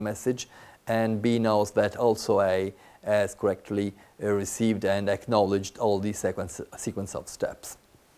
message, and B knows that also A has correctly received and acknowledged all these sequence of steps.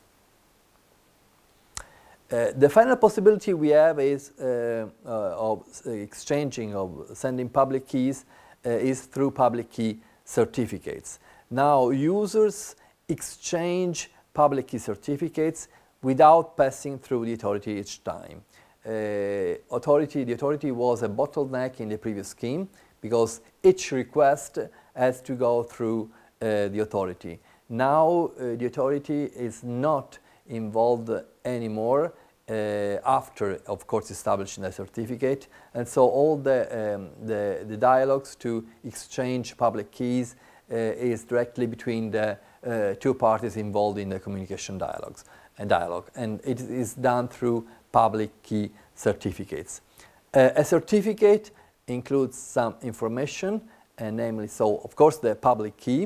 The final possibility we have is of exchanging, of sending public keys, is through public key certificates. Now, users exchange public key certificates without passing through the authority each time. The authority was a bottleneck in the previous scheme because each request has to go through the authority. Now, the authority is not involved anymore after, of course, establishing a certificate, and so all the dialogues to exchange public keys is directly between the two parties involved in the communication dialogue, and it is done through public key certificates. A certificate includes some information, and namely, so of course, the public key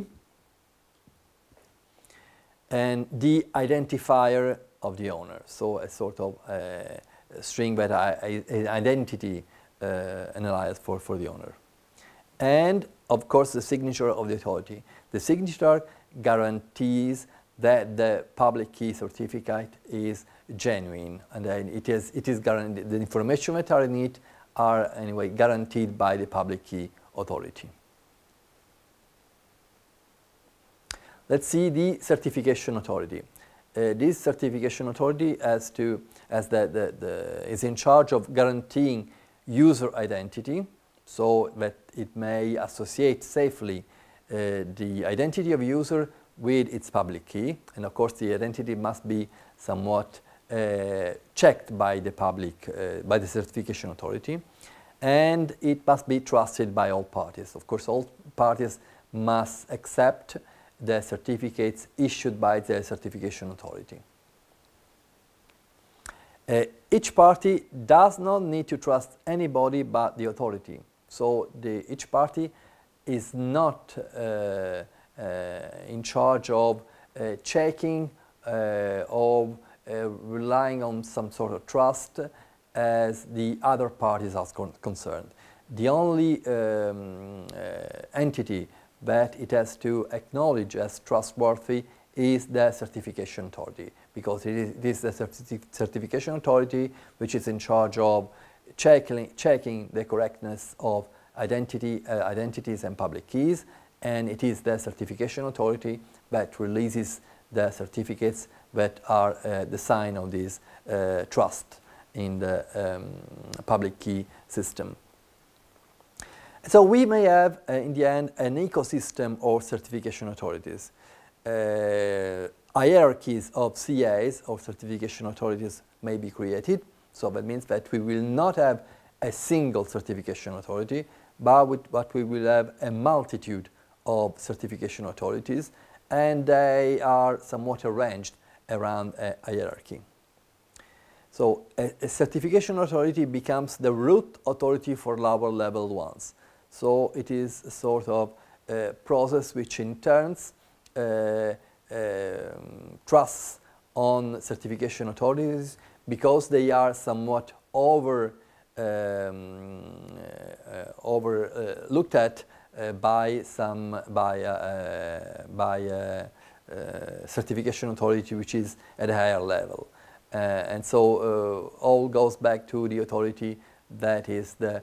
and the identifier of the owner, so a sort of string that identity analyzed for the owner. And of course the signature of the authority. The signature guarantees that the public key certificate is genuine, and then it is guaranteed. The information that are in it are anyway guaranteed by the public key authority. Let's see the certification authority. This certification authority is in charge of guaranteeing user identity, so that it may associate safely the identity of user with its public key, and of course the identity must be somewhat checked by the certification authority, and it must be trusted by all parties. Of course, all parties must accept the certificates issued by the certification authority. Each party does not need to trust anybody but the authority. So each party is not in charge of checking or relying on some sort of trust as the other parties are concerned. The only entity that it has to acknowledge as trustworthy is the certification authority, because it is the certification authority which is in charge of checking the correctness of identities and public keys, and it is the certification authority that releases the certificates that are the sign of this trust in the public key system. So we may have, in the end, an ecosystem of certification authorities. Hierarchies of CAs, or certification authorities, may be created. So that means that we will not have a single certification authority, but we will have a multitude of certification authorities, and they are somewhat arranged around a hierarchy. So a certification authority becomes the root authority for lower level ones. So it is a sort of process which in turns trusts on certification authorities because they are somewhat looked at by certification authority which is at a higher level, and so all goes back to the authority that is the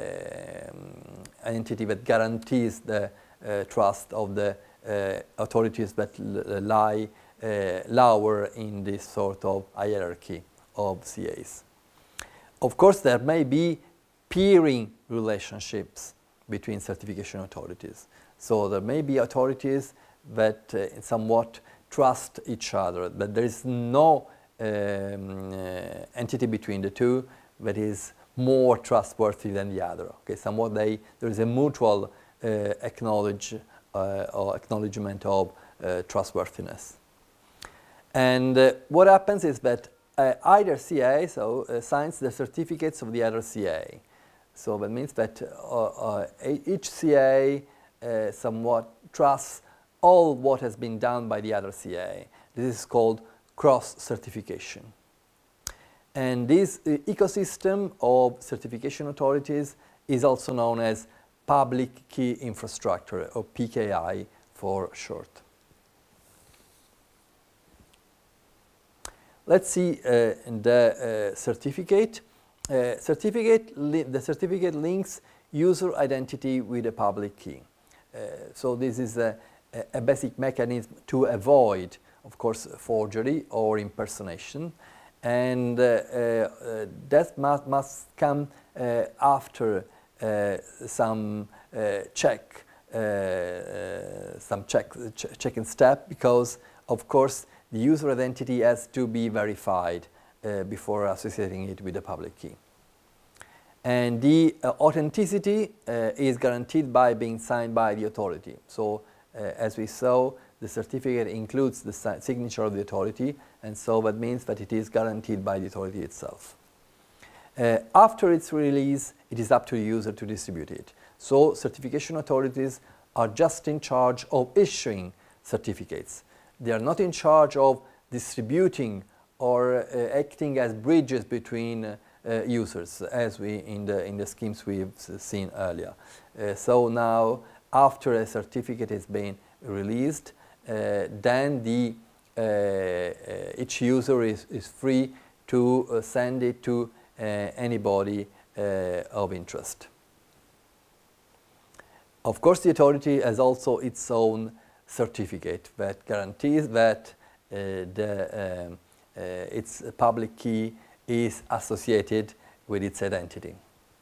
entity that guarantees the trust of the authorities that lie lower in this sort of hierarchy of CAs. Of course, there may be peering relationships between certification authorities. So there may be authorities that somewhat trust each other, but there is no entity between the two that is more trustworthy than the other. Okay, somewhat there is a mutual acknowledgement of trustworthiness. And what happens is that either CA signs the certificates of the other CA. So that means that each CA somewhat trusts all what has been done by the other CA. This is called cross-certification. And this ecosystem of certification authorities is also known as Public Key Infrastructure, or PKI for short. Let's see the certificate. The certificate links user identity with a public key. So this is a basic mechanism to avoid, of course, forgery or impersonation, and that must come after some checking step, because of course the user identity has to be verified before associating it with a public key. And the authenticity is guaranteed by being signed by the authority. So as we saw, the certificate includes the signature of the authority, and so that means that it is guaranteed by the authority itself. After its release, it is up to the user to distribute it. So certification authorities are just in charge of issuing certificates. They are not in charge of distributing or acting as bridges between users, as we in the schemes we've seen earlier. So now, after a certificate has been released, then each user is free to send it to anybody of interest. Of course, the authority has also its own certificate that guarantees that its public key is associated with its identity.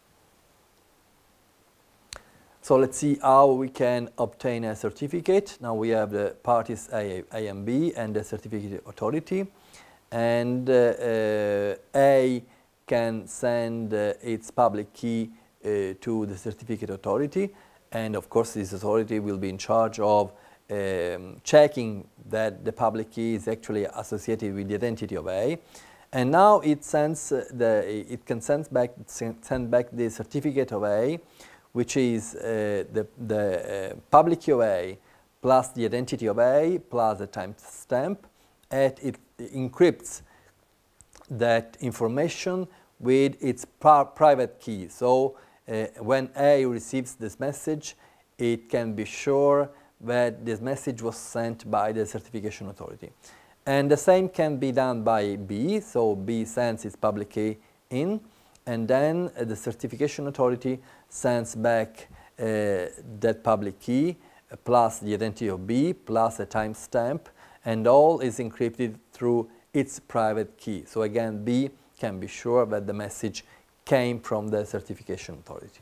So let's see how we can obtain a certificate. Now we have the parties A and B and the certificate authority, and A can send its public key to the certificate authority, and of course this authority will be in charge of checking that the public key is actually associated with the identity of A. And now it sends it can send back the certificate of A, which is the public key of A plus the identity of A plus the timestamp, and it encrypts that information with its private key. So when A receives this message, it can be sure that this message was sent by the certification authority. And the same can be done by B, so B sends its public key in, and then the certification authority sends back that public key plus the identity of B plus a timestamp, and all is encrypted through its private key. So again, B can be sure that the message came from the certification authority.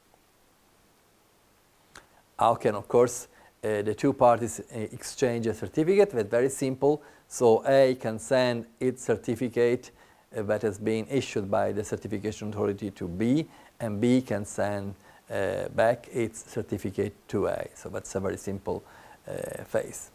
How can, of course, the two parties exchange a certificate? That's very simple. So A can send its certificate that has been issued by the certification authority to B, and B can send back its certificate to A. So that's a very simple phase.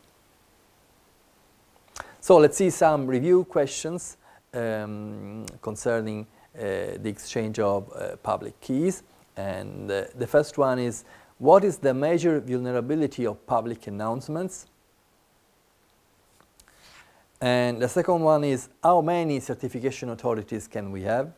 So let's see some review questions concerning the exchange of public keys. And the first one is, what is the major vulnerability of public announcements? And the second one is, how many certification authorities can we have?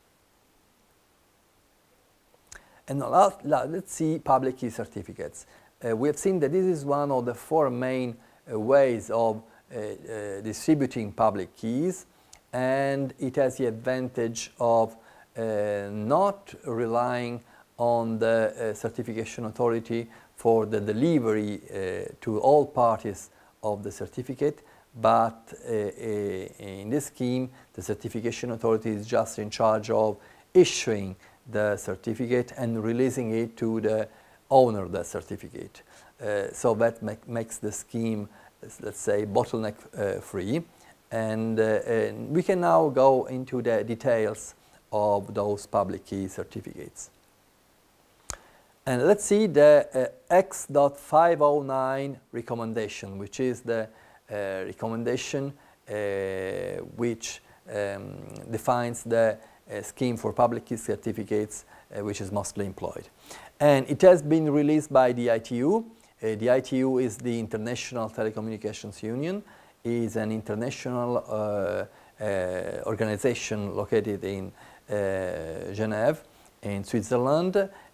And let's see public key certificates. We have seen that this is one of the four main ways of distributing public keys, and it has the advantage of not relying on the certification authority for the delivery to all parties of the certificate, but in this scheme, the certification authority is just in charge of issuing the certificate and releasing it to the owner of the certificate. So that makes the scheme, let's say, bottleneck free. And we can now go into the details of those public key certificates. And let's see the X.509 recommendation, which is the recommendation which defines the scheme for public key certificates which is mostly employed. And it has been released by the ITU. The ITU is the International Telecommunications Union. It is an international organization located in Geneva, in Switzerland,